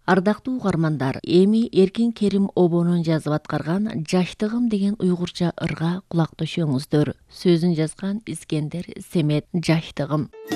Ардактуу угармандар, эми Эркин Керим Обонун жазып аткарган Жаштыгым деген уйгурча ырга кулак төшөңүздөр. Сөзүн жазган Искендер Семет. Жаштыгым.